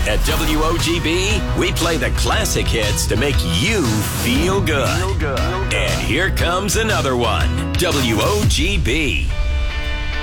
At WOGB, we play the classic hits to make you feel good. And here comes another one. WOGB.